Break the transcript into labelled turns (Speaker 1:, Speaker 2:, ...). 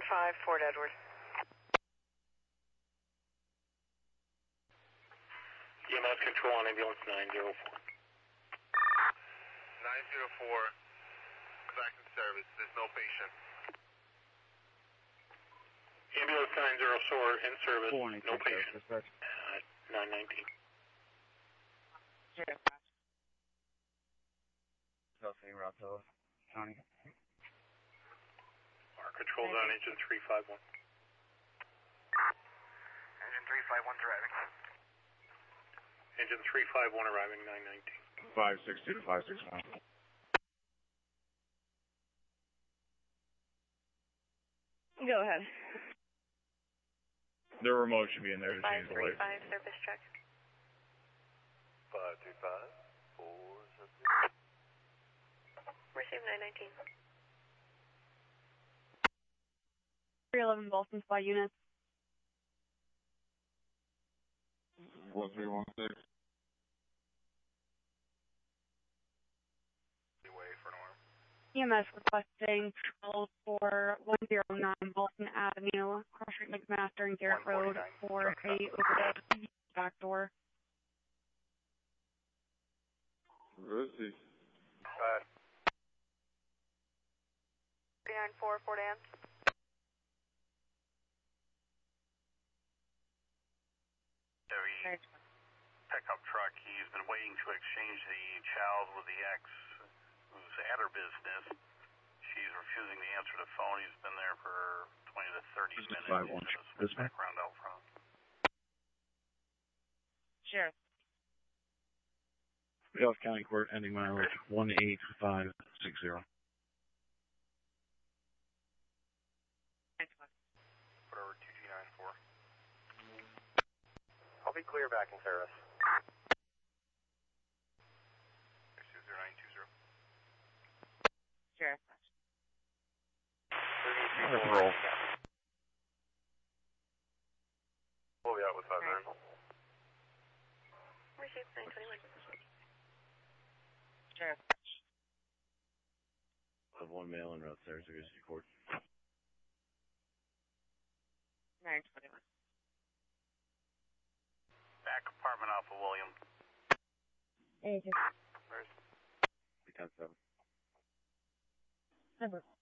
Speaker 1: 5, Fort Edward.
Speaker 2: EMS control on ambulance 904.
Speaker 3: 904, back in service. There's no patient.
Speaker 2: Ambulance 904 in service, no patient. 919.
Speaker 4: Nothing, Raptor County.
Speaker 2: Our controls on engine 351.
Speaker 3: Engine 351 driving.
Speaker 2: Engine 351 arriving 919.
Speaker 4: 562 to 561.
Speaker 1: Go ahead.
Speaker 4: The remote should be in there to change the light.
Speaker 1: 535 service check.
Speaker 3: 525, 4.
Speaker 1: Receive 919.
Speaker 5: 311 Boston Spy unit.
Speaker 4: 4316.
Speaker 3: Way for norm.
Speaker 5: EMS requesting patrol for 109 Boston Avenue, Cross Street McMaster and Garrett Road for a overdose back door.
Speaker 4: Where is he?
Speaker 1: 394 Fort Ann.
Speaker 2: Chevy pickup truck. He's been waiting to exchange the child with the ex who's at her business. She's refusing to answer the phone. He's been there for 20 to 30 minutes. This background out front.
Speaker 5: Sheriff.
Speaker 4: Dallas County Court, ending mileage 18560.
Speaker 3: Whatever, 2294. I'll be clear back in service. 60920.
Speaker 5: Sheriff.
Speaker 4: Roll.
Speaker 3: We'll be out with 59.
Speaker 1: Receive 921.
Speaker 5: Sheriff.
Speaker 4: I have one male en route there to court.
Speaker 5: 921.
Speaker 2: Back apartment off of William.
Speaker 5: Agent.
Speaker 3: Where's
Speaker 4: 10-7.
Speaker 5: Number.